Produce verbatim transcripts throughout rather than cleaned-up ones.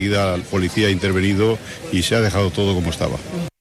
La policía ha intervenido y se ha dejado todo como estaba.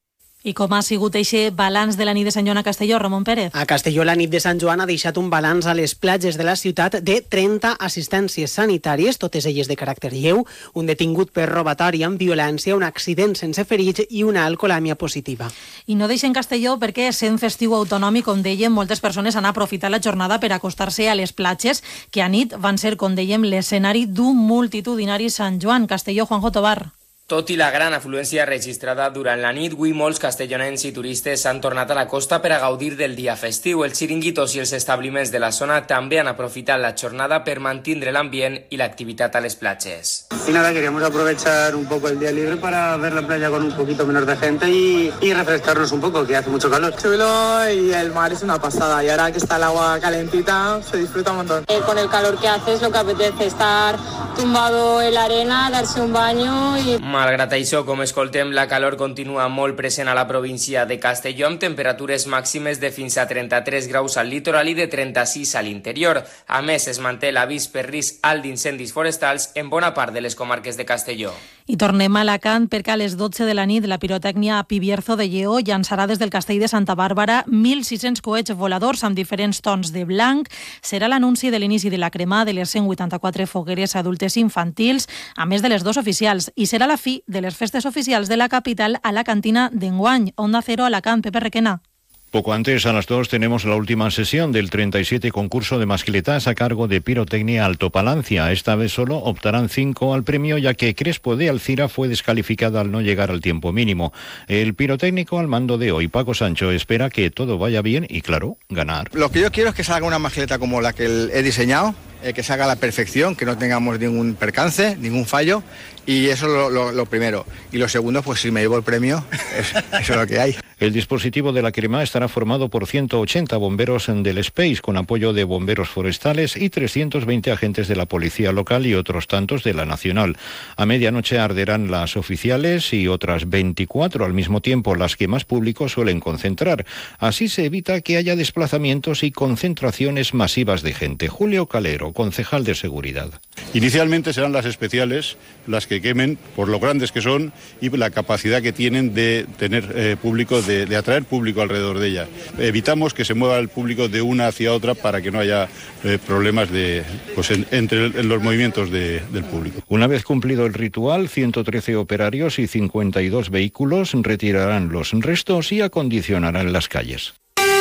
I com ha sigut eixe balanç de la nit de Sant Joan a Castelló, Ramon Pérez? A Castelló la nit de Sant Joan ha deixat un balanç a les platges de la ciutat de trenta assistències sanitàries, totes elles de caràcter lleu, un detingut per robatori amb violència, un accident sense ferits i una alcoholèmia positiva. I no deixen Castelló perquè, sent festiu autonòmic, com dèiem, moltes persones han aprofitat la jornada per acostar-se a les platges, que a nit van ser, com dèiem, l'escenari d'un multitudinari Sant Joan. Castelló, Juanjo Tobar. Tot i la gran afluència registrada durant la nit, avui molts castellonencs i turistes s'han tornat a la costa per a gaudir del dia festiu. Els xiringuitos i els establiments de la zona també han aprofitat la jornada per mantenir l'ambient i l'activitat a les platges. Y nada, queríamos aprovechar un poco el día libre para ver la playa con un poquito menos de gente y, y refrescarnos un poco, que hace mucho calor. Chulo y el mar es una pasada y ahora que está el agua calentita se disfruta un montón. Eh, con el calor que hace es lo que apetece, estar tumbado en la arena, darse un baño y... Malgrat això, com escoltem, la calor continua molt present a la província de Castelló, amb temperatures màximes de fins a trenta-tres graus al litoral i de trenta-sis a l'interior. A més, es manté l'avís per risc alt d'incendis forestals en bona part de les comarques de Castelló. I tornem a Alacant perquè a les dotze de la nit la pirotècnia a Pibierzo de Lleó llançarà des del castell de Santa Bàrbara mil sis-cents coets voladors amb diferents tons de blanc. Serà l'anunci de l'inici de la crema de les cent vuitanta-quatre fogueres adultes infantils, a més de les dos oficials, i serà la fi de les festes oficials de la capital a la cantina d'enguany. Onda Cero, Alacant, Pepe Requena. Poco antes, a las dos, tenemos la última sesión del treinta y siete concurso de mascletas a cargo de Pirotecnia Alto Palancia. Esta vez solo optarán cinco al premio, ya que Crespo de Alcira fue descalificada al no llegar al tiempo mínimo. El pirotécnico al mando de hoy, Paco Sancho, espera que todo vaya bien y, claro, ganar. Lo que yo quiero es que salga una mascleta como la que he diseñado, eh, que salga a la perfección, que no tengamos ningún percance, ningún fallo, y eso es lo, lo, lo primero. Y lo segundo, pues si me llevo el premio, es, eso es lo que hay. El dispositivo de la crema estará formado por ciento ochenta bomberos del Space, con apoyo de bomberos forestales y trescientos veinte agentes de la policía local y otros tantos de la nacional. A medianoche arderán las oficiales y otras veinticuatro al mismo tiempo, las que más público suelen concentrar. Así se evita que haya desplazamientos y concentraciones masivas de gente. Julio Calero, concejal de Seguridad. Inicialmente serán las especiales las que quemen por lo grandes que son y la capacidad que tienen de tener eh, público, de, de atraer público alrededor de ellas. Evitamos que se mueva el público de una hacia otra para que no haya eh, problemas de, pues en, entre en los movimientos de, del público. Una vez cumplido el ritual, ciento trece operarios y cincuenta y dos vehículos retirarán los restos y acondicionarán las calles.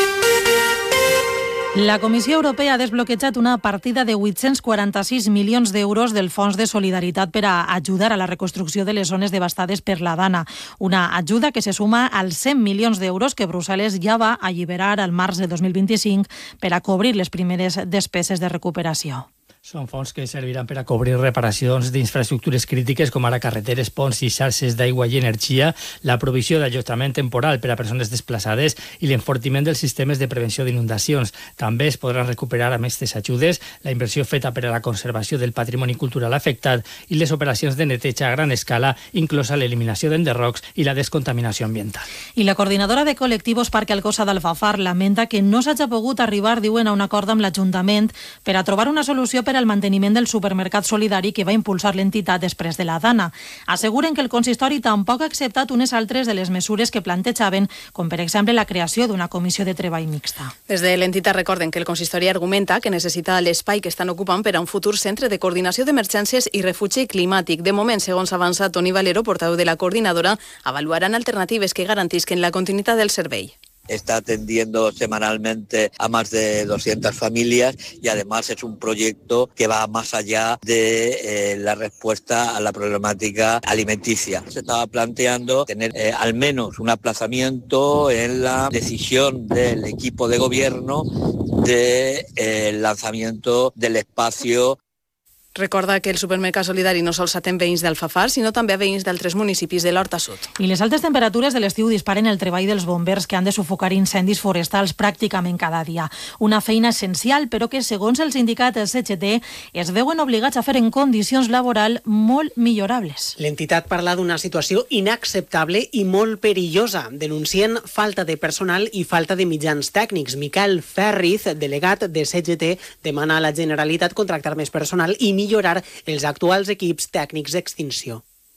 La Comissió Europea ha desbloquejat una partida de vuit-cents quaranta-sis milions d'euros del Fons de Solidaritat per a ajudar a la reconstrucció de les zones devastades per la Dana. Una ajuda que se suma als cent milions d'euros que Brussel·les ja va alliberar al març de dos mil vint-i-cinc per a cobrir les primeres despeses de recuperació. Són fons que serviran per a cobrir reparacions d'infraestructures crítiques com ara carreteres, ponts i xarxes d'aigua i energia, la provisió d'allotjament temporal per a persones desplaçades i l'enfortiment dels sistemes de prevenció d'inundacions. També es podran recuperar amb aquestes ajudes la inversió feta per a la conservació del patrimoni cultural afectat i les operacions de neteja a gran escala, inclosa l'eliminació d'enderrocs i la descontaminació ambiental. I la coordinadora de col·lectius Parc Alcosa d'Alfafar lamenta que no s'hagi pogut arribar, diuen, a un acord amb l'Ajuntament per a trobar una solució per al manteniment del supermercat solidari que va impulsar l'entitat després de la Dana. Asseguren que el consistori tampoc ha acceptat unes altres de les mesures que plantejaven, com per exemple la creació d'una comissió de treball mixta. Des de l'entitat recorden que el consistori argumenta que necessita l'espai que estan ocupant per a un futur centre de coordinació d'emergències i refugi climàtic. De moment, segons avança Toni Valero, portaveu de la coordinadora, avaluaran alternatives que garantisquen la continuïtat del servei. Está atendiendo semanalmente a más de doscientas familias y además es un proyecto que va más allá de eh, la respuesta a la problemática alimenticia. Se estaba planteando tener eh, al menos un aplazamiento en la decisión del equipo de gobierno del de, eh, lanzamiento del espacio. Recorda que el supermercat solidari no sols atén veïns d'Alfafar, sinó també a veïns d'altres municipis de l'Horta Sud. I les altes temperatures de l'estiu disparen el treball dels bombers que han de sufocar incendis forestals pràcticament cada dia. Una feina essencial, però que, segons el sindicat C G T, es veuen obligats a fer en condicions laborals molt millorables. L'entitat parla d'una situació inacceptable i molt perillosa, denuncien falta de personal i falta de mitjans tècnics. Miquel Ferriz, delegat de C G T, demana a la Generalitat contractar més personal i millorar els actuals equips tècnics d'extinció.